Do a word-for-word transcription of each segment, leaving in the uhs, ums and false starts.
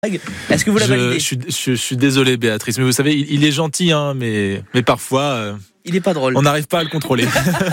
Est-ce que vous la validez ? je, je, je, je suis désolé Béatrice, mais vous savez, il, il est gentil, hein, mais, mais parfois... Euh... Il est pas drôle. On n'arrive pas à le contrôler.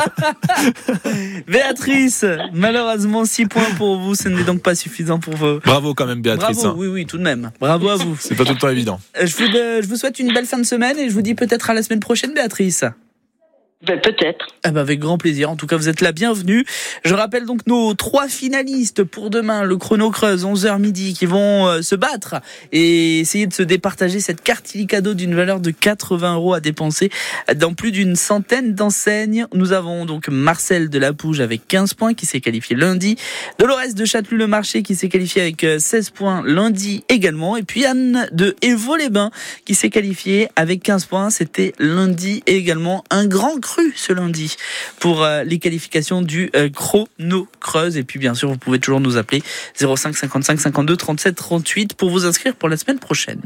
Béatrice, malheureusement six points pour vous, ce n'est donc pas suffisant pour vous. Bravo quand même Béatrice. Bravo, hein. oui, oui, tout de même. Bravo à vous. C'est pas tout le temps évident. Je vous, je vous souhaite une belle fin de semaine et je vous dis peut-être à la semaine prochaine, Béatrice. Ben, peut-être. Ah ben avec grand plaisir. En tout cas, vous êtes la bienvenue. Je rappelle donc nos trois finalistes pour demain, le chrono creuse, onze heures midi, qui vont euh, se battre et essayer de se départager cette carte illicadeau d'une valeur de quatre-vingts euros à dépenser dans plus d'une centaine d'enseignes. Nous avons donc Marcel de la Pouge avec quinze points qui s'est qualifié lundi. Dolores de Châteloup-le-Marché qui s'est qualifié avec seize points lundi également. Et puis Anne de Évaux-les-Bains qui s'est qualifiée avec quinze points. C'était lundi également. Un grand cru ce lundi pour euh, les qualifications du euh, chrono creuse. Et puis bien sûr vous pouvez toujours nous appeler zéro cinq cinquante-cinq cinquante-deux trente-sept trente-huit pour vous inscrire pour la semaine prochaine.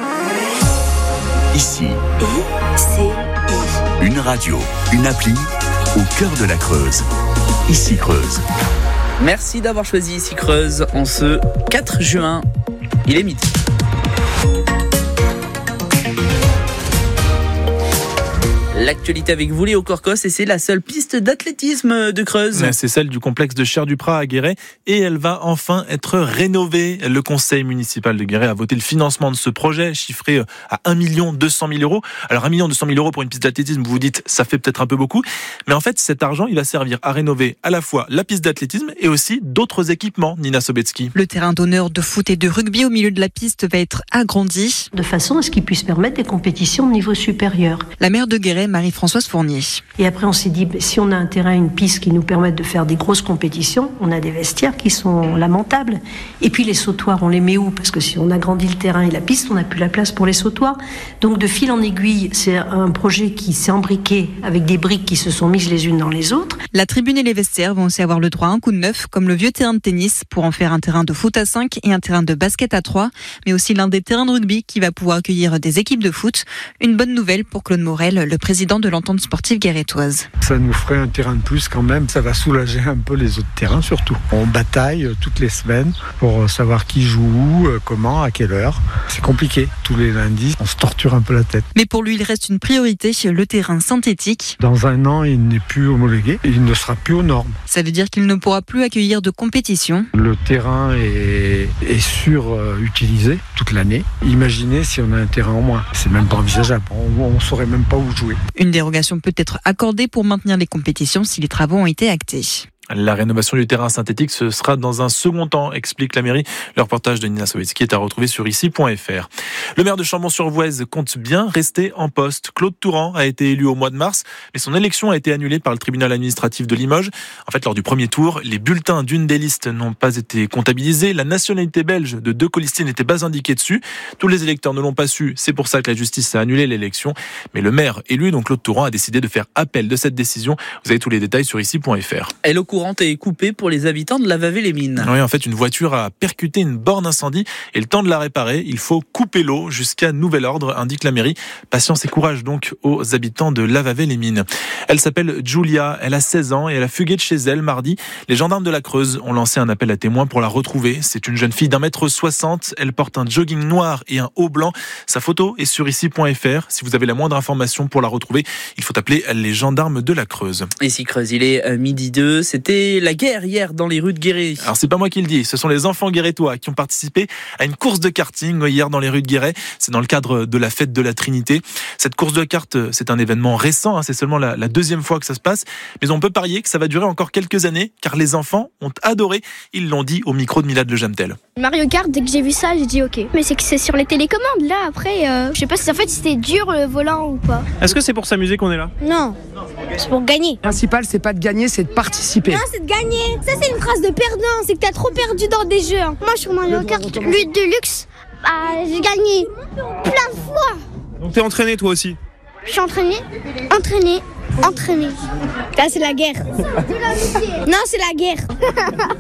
Ici, I C I. Une radio, une appli au cœur de la Creuse. Ici Creuse. Merci d'avoir choisi Ici Creuse en ce quatre juin. Il est midi. L'actualité avec vous, Léo Corcos, et c'est la seule piste d'athlétisme de Creuse. C'est celle du complexe de Cher-du-Prat à Guéret et elle va enfin être rénovée. Le conseil municipal de Guéret a voté le financement de ce projet chiffré à un million deux cent mille euros. Alors un million deux cent mille euros pour une piste d'athlétisme, vous vous dites, ça fait peut-être un peu beaucoup. Mais en fait, cet argent, il va servir à rénover à la fois la piste d'athlétisme et aussi d'autres équipements, Nina Sobetsky. Le terrain d'honneur de foot et de rugby au milieu de la piste va être agrandi. De façon à ce qu'il puisse permettre des compétitions de niveau supérieur. La maire de Guéret, Marie-Françoise Fournier. Et après, on s'est dit, si on a un terrain, une piste qui nous permettent de faire des grosses compétitions, on a des vestiaires qui sont lamentables. Et puis les sautoirs, on les met où ? Parce que si on agrandit le terrain et la piste, on n'a plus la place pour les sautoirs. Donc de fil en aiguille, c'est un projet qui s'est embriqué avec des briques qui se sont mises les unes dans les autres. La tribune et les vestiaires vont aussi avoir le droit à un coup de neuf, comme le vieux terrain de tennis, pour en faire un terrain de foot à cinq et un terrain de basket à trois, mais aussi l'un des terrains de rugby qui va pouvoir accueillir des équipes de foot. Une bonne nouvelle pour Claude Morel, le président de l'entente sportive guérétoise. Ça nous ferait un terrain de plus quand même, ça va soulager un peu les autres terrains surtout. On bataille toutes les semaines pour savoir qui joue où, comment, à quelle heure. C'est compliqué, tous les lundis, on se torture un peu la tête. Mais pour lui, il reste une priorité, le terrain synthétique. Dans un an, il n'est plus homologué, il ne sera plus aux normes. Ça veut dire qu'il ne pourra plus accueillir de compétition. Le terrain est, est surutilisé toute l'année. Imaginez si on a un terrain en moins, c'est même pas envisageable, on ne saurait même pas où jouer. Une dérogation peut être accordée pour maintenir les compétitions si les travaux ont été actés. La rénovation du terrain synthétique, ce sera dans un second temps, explique la mairie. Le reportage de Nina Sobetsky est à retrouver sur ici point f r. Le maire de Chambon-sur-Voueize compte bien rester en poste. Claude Touran a été élu au mois de mars, mais son élection a été annulée par le tribunal administratif de Limoges. En fait, lors du premier tour, les bulletins d'une des listes n'ont pas été comptabilisés. La nationalité belge de deux colistiers n'était pas indiquée dessus. Tous les électeurs ne l'ont pas su. C'est pour ça que la justice a annulé l'élection. Mais le maire élu, donc Claude Touran, a décidé de faire appel de cette décision. Vous avez tous les détails sur ici point f r. Hello courante est coupée pour les habitants de Lavavé-les-Mines. Oui, en fait, une voiture a percuté une borne incendie et le temps de la réparer, il faut couper l'eau jusqu'à nouvel ordre, indique la mairie. Patience et courage donc aux habitants de Lavavé-les-Mines. Elle s'appelle Julia, elle a seize ans et elle a fugué de chez elle mardi. Les gendarmes de la Creuse ont lancé un appel à témoins pour la retrouver. C'est une jeune fille d'un mètre soixante. Elle porte un jogging noir et un haut blanc. Sa photo est sur ici point f r. Si vous avez la moindre information pour la retrouver, il faut appeler les gendarmes de la Creuse. Ici Creuse, il est midi deux. C'était la guerre hier dans les rues de Guéret. Alors c'est pas moi qui le dis, ce sont les enfants guérétois qui ont participé à une course de karting hier dans les rues de Guéret. C'est dans le cadre de la fête de la Trinité. Cette course de kart, c'est un événement récent, hein, c'est seulement la, la deuxième fois que ça se passe, mais on peut parier que ça va durer encore quelques années, car les enfants ont adoré, ils l'ont dit au micro de Milad Le Jamtel. Mario Kart, dès que j'ai vu ça, j'ai dit ok. Mais c'est que c'est sur les télécommandes, là, après, euh, je sais pas si en fait c'était dur le volant ou pas. Est-ce que c'est pour s'amuser qu'on est là ? Non, c'est pour gagner. Le principal, c'est pas de gagner, c'est de participer. Non, c'est de gagner. Ça, c'est une phrase de perdant, c'est que t'as trop perdu dans des jeux. Hein. Moi, sur Mario Kart, lutte de luxe, bah, j'ai gagné plein de fois. Donc t'es entraîné toi aussi ? Je suis entraîné, entraîné, entraîné. Là, c'est la guerre. Non, c'est la guerre. Quoi ?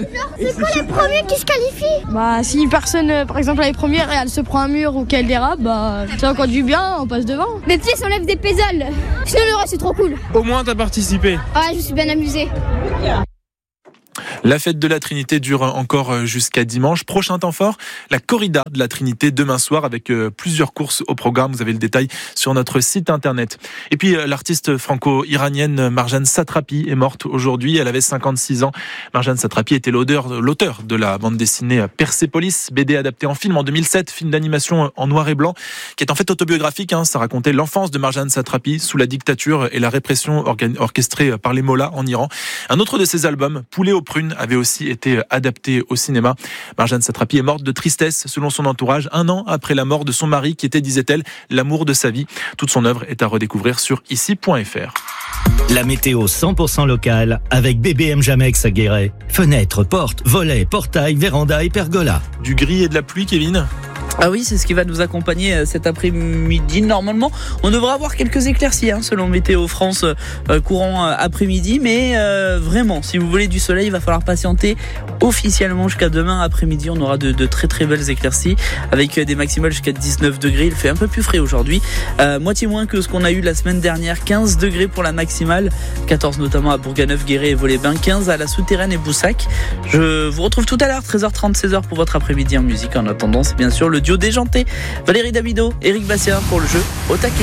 C'est quoi les premiers qui se qualifient ? Bah, si une personne, par exemple, elle est première et elle se prend un mur ou qu'elle dérape, bah, ça encore du bien, on passe devant. Les petits s'enlèvent des pédales. Sinon, le reste, c'est trop cool. Au moins, t'as participé. Ouais, je me suis bien amusée. La fête de la Trinité dure encore jusqu'à dimanche. Prochain temps fort, la corrida de la Trinité demain soir avec plusieurs courses au programme. Vous avez le détail sur notre site internet. Et puis l'artiste franco-iranienne Marjane Satrapi est morte aujourd'hui. Elle avait cinquante-six ans. Marjane Satrapi était l'auteur, l'auteur de la bande dessinée Persépolis, B D adaptée en film en deux mille sept, film d'animation en noir et blanc, qui est en fait autobiographique. Hein. Ça racontait l'enfance de Marjane Satrapi sous la dictature et la répression organ- orchestrée par les mollahs en Iran. Un autre de ses albums, Poulet aux prunes, avait aussi été adapté au cinéma. Marjane Satrapi est morte de tristesse, selon son entourage, un an après la mort de son mari, qui était, disait-elle, l'amour de sa vie. Toute son œuvre est à redécouvrir sur ici point f r. La météo cent pour cent locale avec B B M Jamex à Guéret. Fenêtres, portes, volets, portails, vérandas et pergolas. Du gris et de la pluie, Kevin ? Ah oui, c'est ce qui va nous accompagner cet après-midi. Normalement, on devrait avoir quelques éclaircies, hein, selon Météo France, euh, courant euh, après-midi. Mais euh, vraiment, si vous voulez du soleil, il va falloir patienter officiellement jusqu'à demain après-midi. On aura de, de très très belles éclaircies avec des maximales jusqu'à dix-neuf degrés. Il fait un peu plus frais aujourd'hui, euh, moitié moins que ce qu'on a eu la semaine dernière. quinze degrés pour la maximale, quatorze notamment à Bourganeuf, Guéret et Vaux-les-Bains, quinze à la Souterraine et Boussac. Je vous retrouve tout à l'heure, treize heures trente, seize heures pour votre après-midi en musique. En attendant, c'est bien sûr le duo déjanté, Valérie Damido, Éric Bastien pour le jeu Au Taquet.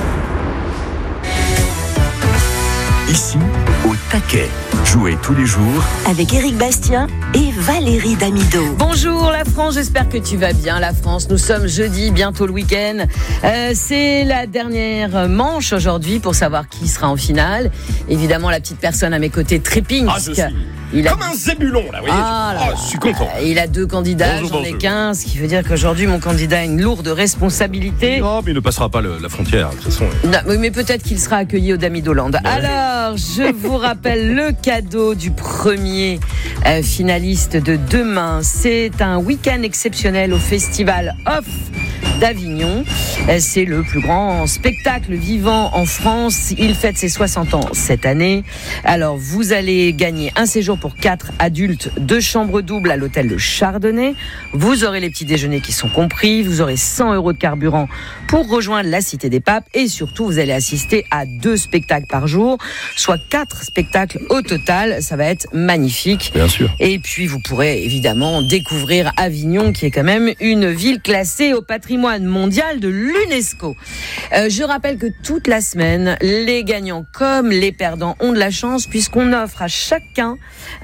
Ici, Au Taquet. Jouez tous les jours avec Éric Bastien et Valérie Damido. Bonjour la France, j'espère que tu vas bien la France. Nous sommes jeudi, bientôt le week-end. Euh, c'est la dernière manche aujourd'hui pour savoir qui sera en finale. Évidemment, la petite personne à mes côtés trépigne. Ah, je suis il a... comme un zébulon là, vous voyez. Ah, là, oh, je suis content. Il a deux candidats, bonjour, j'en ai bonjour. quinze, ce qui veut dire qu'aujourd'hui mon candidat a une lourde responsabilité. Non, mais il ne passera pas le, la frontière, de toute façon. Non, mais peut-être qu'il sera accueilli au Damidoland. Ouais. Alors, je vous rappelle le cadeau du premier euh, finaliste de demain. C'est un week-end exceptionnel au Festival Off d'Avignon. Euh, c'est le plus grand spectacle vivant en France. Il fête ses soixante ans cette année. Alors, vous allez gagner un séjour pour quatre adultes, deux chambres doubles à l'hôtel Le Chardonnay. Vous aurez les petits déjeuners qui sont compris. Vous aurez cent euros de carburant pour rejoindre la Cité des Papes. Et surtout, vous allez assister à deux spectacles par jour, soit quatre spectacles au total. Ça va être magnifique. Bien sûr. Et puis, vous pourrez évidemment découvrir Avignon, qui est quand même une ville classée au patrimoine mondial de l'UNESCO. Euh, je rappelle que toute la semaine, les gagnants comme les perdants ont de la chance, puisqu'on offre à chacun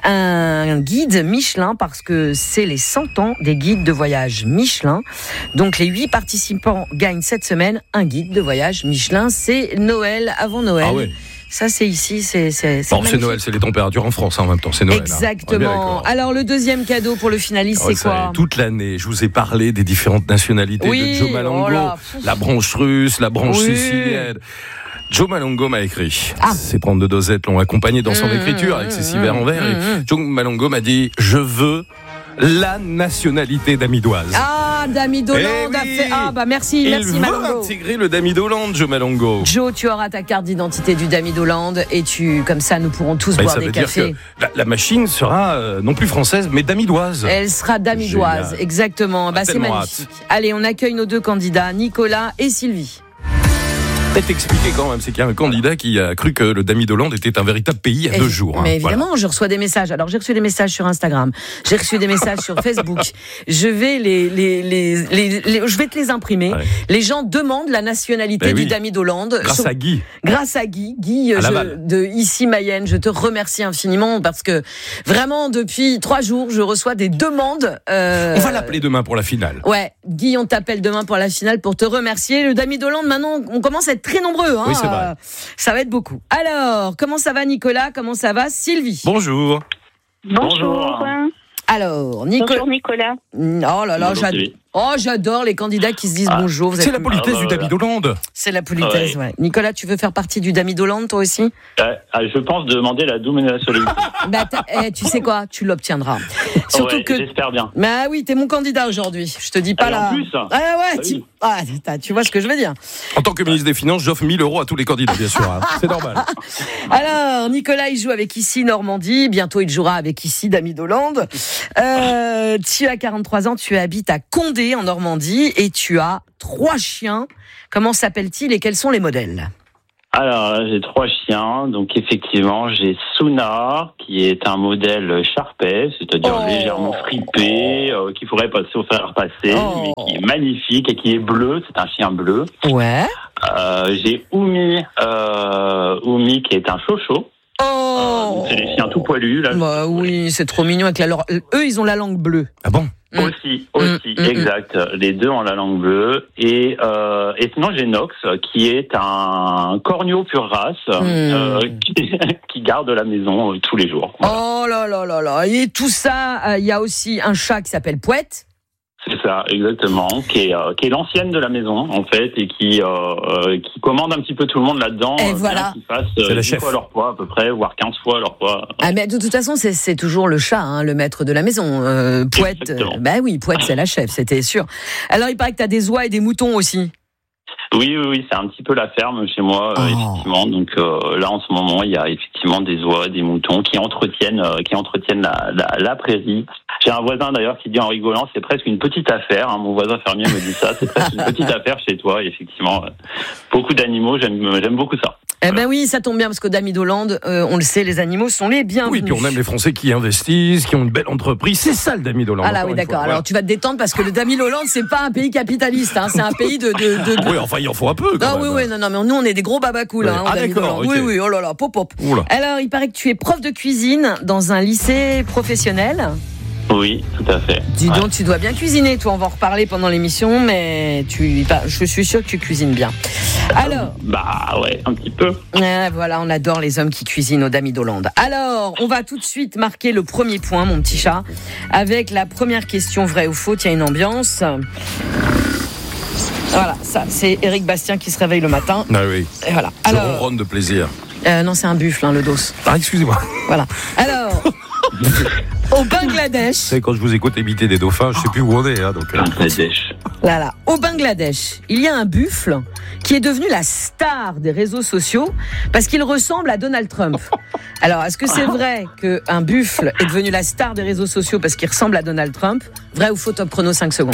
un guide Michelin, parce que c'est les cent ans des guides de voyage Michelin. Donc, les huit participants gagnent cette semaine un guide de voyage Michelin. C'est Noël, avant Noël. Ah ouais. Ça, c'est ici, c'est c'est c'est Bon, c'est Noël, c'est les températures en France hein, en même temps, c'est Noël. Exactement. Hein. Alors, le deuxième cadeau pour le finaliste, Ouais, c'est quoi? Toute l'année, je vous ai parlé des différentes nationalités Oui, de Joe Malongo, oh là. la branche russe, la branche Oui. sicilienne. Joe Malongo m'a écrit. Ah. Ces trente-deux dosettes l'ont accompagné dans son Mmh, écriture avec ses six mmh, verres en verre. mmh, Et mmh. Joe Malongo m'a dit « Je veux la nationalité damidoise ». Ah, Damidoland Eh a oui. fait. Ah, bah merci, Il merci veut Malongo. intégrer le Damidoland, Joe Malongo. Joe, tu auras ta carte d'identité du Damidoland et tu, comme ça, nous pourrons tous Et boire ça des veut dire cafés. que la, la machine sera euh, non plus française, mais damidoise. Elle sera damidoise, Génial. exactement. Bah, Ah, c'est tellement magnifique. Allez, on accueille nos deux candidats, Nicolas et Sylvie. Peut-être expliquer quand même, c'est qu'il y a un candidat qui a cru que le Damidoland était un véritable pays il y a Et- deux jours. hein. Mais évidemment, Voilà. je reçois des messages. Alors, j'ai reçu des messages sur Instagram, j'ai reçu des messages sur Facebook. Je vais les, les, les, les, les- je vais te les imprimer. Ouais. Les gens demandent la nationalité Ben du oui. Damidoland. Grâce Sur- à Guy. Grâce à Guy, Guy À je- Laval. de ici Mayenne, je te remercie infiniment parce que vraiment depuis trois jours, je reçois des demandes. euh, On va l'appeler demain pour la finale. Ouais, Guy, on t'appelle demain pour la finale pour te remercier. Le Damidoland, maintenant, on commence à être très nombreux. Hein, Oui, c'est vrai. euh, ça va être beaucoup. Alors, comment ça va Nicolas? Comment ça va Sylvie? Bonjour. Bonjour. Alors, Nicolas. Bonjour Nicolas. Oh là là, Bonjour, j'adore. Sylvie. Oh, j'adore les candidats qui se disent Ah, bonjour. Vous C'est êtes- la politesse Ah, bah, du voilà. Damidoland. C'est la politesse, Ouais. ouais. Nicolas, tu veux faire partie du Damidoland, toi aussi? Euh, je pense demander la double nationalité. Bah, t'as- eh, tu sais quoi? Tu l'obtiendras. Surtout Ouais, que. j'espère bien. Bah oui, t'es mon candidat aujourd'hui. Je te dis pas Ah, et là. en plus Ah ouais, Ah tu... oui. Ah, t'as- tu vois ce que je veux dire. En tant que ministre des Finances, j'offre mille euros à tous les candidats, bien sûr. hein. C'est normal. Alors, Nicolas, il joue avec ici Normandie. Bientôt, il jouera avec ici Damidoland. Euh, tu as quarante-trois ans, tu habites à Condé, en Normandie, et tu as trois chiens. Comment s'appellent-ils et quels sont les modèles? Alors là, j'ai trois chiens. Donc effectivement, j'ai Suna, qui est un modèle Sharpei, c'est-à-dire Oh. légèrement fripé, euh, qu'il faudrait pas se faire passer, Oh. mais qui est magnifique et qui est bleu. C'est un chien bleu. Ouais. Euh, j'ai Oumi, euh, Oumi qui est un chocho. Oh. C'est les chiens tout poilus là. Bah oui, c'est trop mignon avec la leur... Eux, ils ont la langue bleue. Ah bon? Mm. Aussi, aussi, Mm, mm, exact. Les deux ont la langue bleue. Et, euh, et sinon, j'ai Nox, qui est un corneau pure race, euh, qui, qui garde la maison euh, tous les jours. Oh là là là là. Et tout ça, il euh, y a aussi un chat qui s'appelle Pouette. C'est ça, exactement. Qui est, euh, qui est l'ancienne de la maison, en fait, et qui, euh, euh, qui commande un petit peu tout le monde là-dedans. Et euh, voilà. Qui fassent C'est euh, la dix chef. fois leur poids, à peu près, voire quinze fois leur poids. Ah mais de toute façon, c'est, c'est toujours le chat, hein, le maître de la maison. Euh, Pouette, euh, bah oui, Pouette, c'est la chef, c'était sûr. Alors, il paraît que t'as des oies et des moutons aussi. Oui, oui, oui, c'est un petit peu la ferme chez moi, Oh. euh, effectivement. Donc euh, là, en ce moment, il y a effectivement des oies, des moutons qui entretiennent, euh, qui entretiennent la, la, la prairie. J'ai un voisin d'ailleurs qui dit en rigolant, c'est presque une petite affaire. Hein, mon voisin fermier me dit ça, c'est presque une petite affaire chez toi. Et effectivement, euh, beaucoup d'animaux, j'aime, j'aime beaucoup ça. Eh ben oui, ça tombe bien parce qu'au Damidoland, euh, on le sait, les animaux sont les bienvenus. Oui, puis on aime les Français qui investissent, qui ont une belle entreprise. C'est ça le Damidoland. Ah là oui, d'accord. Alors tu vas te détendre parce que le Damidoland, c'est pas un pays capitaliste, hein, c'est un pays de. de, de, de... Oui, enfin, il en faut un peu. Quand Ah même. oui, oui, non, non, mais nous on est des gros babacools. Ouais. Hein, au Ah, Damidoland. d'accord, ok. Oui, oui, oh là là, pop pop. Oula. Alors, il paraît que tu es prof de cuisine dans un lycée professionnel. Oui, tout à fait. Dis Ouais. donc, tu dois bien cuisiner. Toi, on va en reparler pendant l'émission, mais tu, bah, je suis sûre que tu cuisines bien. Alors, Bah ouais, un petit peu. euh, voilà, on adore les hommes qui cuisinent au Damidoland. Alors, on va tout de suite marquer le premier point, mon petit chat, avec la première question vraie ou faux. Il y a une ambiance. Voilà, ça, c'est Éric Bastien qui se réveille le matin. Ah oui. Et voilà. Je Alors, ronronne de plaisir. euh, non, c'est un buffle, hein, le dos. Ah, excusez-moi. Voilà. Alors, au Bangladesh. Vous savez, quand je vous écoute imiter des dauphins, je sais plus où on est. Hein, donc, euh... Bangladesh. Là, là. Au Bangladesh, il y a un buffle qui est devenu la star des réseaux sociaux parce qu'il ressemble à Donald Trump. Alors, est-ce que c'est vrai qu'un buffle est devenu la star des réseaux sociaux parce qu'il ressemble à Donald Trump? Vrai ou faux? Top chrono, cinq secondes.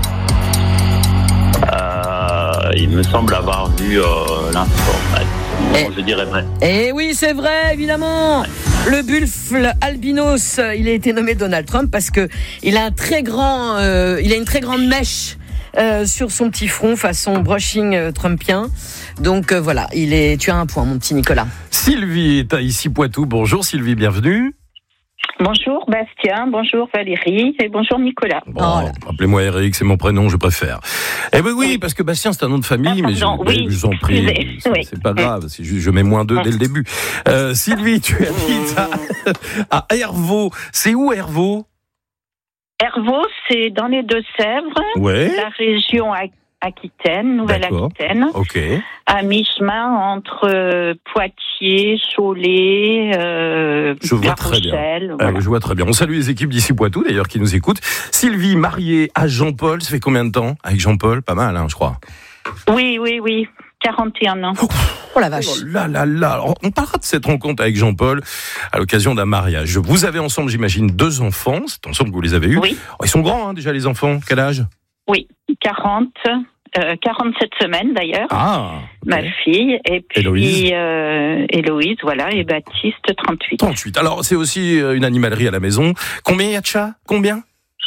Euh, il me semble avoir vu euh, l'information. Et- Je dirais vrai. Eh oui, c'est vrai, évidemment. Le buffle albinos, il a été nommé Donald Trump parce que il a un très grand, euh, il a une très grande mèche euh, sur son petit front, façon brushing euh, trumpien. Donc euh, voilà, il est. Tu as un point, mon petit Nicolas. Sylvie est à ici Poitou. Bonjour Sylvie, bienvenue. Bonjour Bastien, bonjour Valérie et bonjour Nicolas. Bon, appelez-moi Eric, c'est mon prénom, je préfère. Eh ben oui, parce que Bastien c'est un nom de famille, Ah, mais je, pardon, mais oui, je vous en prie, excusez, c'est, oui. c'est pas grave, c'est juste je mets moins deux dès le début. Euh, Sylvie, tu habites à, à Hervaux. C'est où Hervaux? Hervaux, c'est dans les Deux-Sèvres, Ouais. la région Aqu- Aquitaine, Nouvelle-Aquitaine, Ok. à mi-chemin entre euh, Poitiers, Cholet, euh, Je vois La très bien. Rochelle. Ah, Voilà. je vois très bien. On salue les équipes d'ici Poitou, d'ailleurs, qui nous écoutent. Sylvie, mariée à Jean-Paul, ça fait combien de temps avec Jean-Paul? Pas mal, hein, je crois. Oui, oui, oui, quarante et un ans. Oh la vache. Oh là là là. Alors, on parlera de cette rencontre avec Jean-Paul à l'occasion d'un mariage. Vous avez ensemble, j'imagine, deux enfants. C'est ensemble que vous les avez eus. Oui. Oh, ils sont grands, hein, déjà, les enfants. Quel âge? Oui, quarante, euh, quarante-sept semaines d'ailleurs. Ah. Ma fille, et puis Héloïse. euh, Héloïse, voilà, et Baptiste, trente-huit. trente-huit. Alors, c'est aussi euh, une animalerie à la maison. Combien il y a de chats? Combien?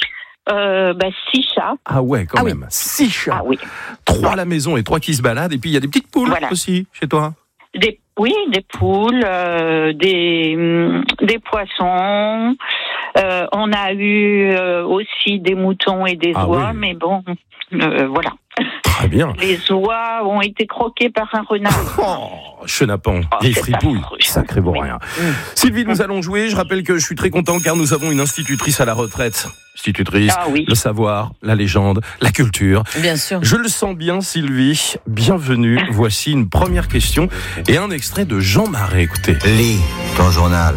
Euh, bah, six chats. Ah ouais, quand Ah même. oui. Six chats. Ah oui. Trois à la maison et trois qui se baladent. Et puis, il y a des petites poules Voilà. aussi, chez toi. Des, oui, des poules, euh, des, hum, des poissons. Euh, on a eu euh, aussi des moutons et des Ah oies, oui. mais bon, euh, voilà. Très bien. Les oies ont été croquées par un renard. Oh, chenapan, Oh, vieille c'est fripouille, affreux. sacré bon rien. Sylvie, nous allons jouer. Je rappelle que je suis très content car nous avons une institutrice à la retraite. Institutrice, Ah oui. le savoir, la légende, la culture. Bien sûr. Je le sens bien, Sylvie. Bienvenue. Voici une première question et un extrait de Jean Marais. Écoutez. Lis ton journal.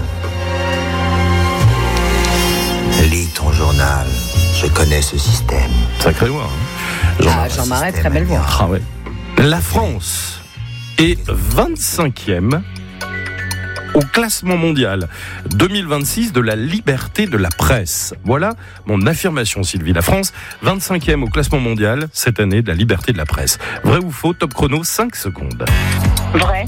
Lis ton journal. Je connais ce système. Sacré voix. Hein. Jean Ah, Marais. Jean Marais, très belle voix. Ah ouais. La France est vingt-cinquième au classement mondial deux mille vingt-six de la liberté de la presse. Voilà mon affirmation, Sylvie. La France, vingt-cinquième au classement mondial cette année de la liberté de la presse. Vrai ou faux? Top chrono, cinq secondes. Vrai.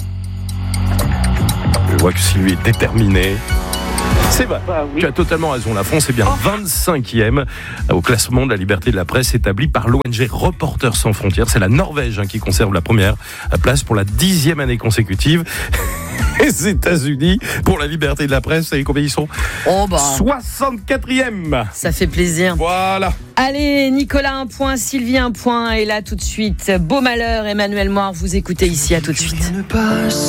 Je vois que Sylvie est déterminée. C'est vrai, bah oui. Tu as totalement raison. La France est bien vingt-cinquième au classement de la liberté de la presse établi par l'O N G Reporters sans frontières. C'est la Norvège hein, qui conserve la première place pour la dixième année consécutive. Les États-Unis, pour la liberté de la presse, vous savez combien ils sont? Oh bah. soixante-quatrième. Ça fait plaisir. Voilà. Allez, Nicolas, un point, Sylvie, un point. Et là, tout de suite, Beau Malheur, Emmanuel Moir, vous écoutez ici, à tout de suite.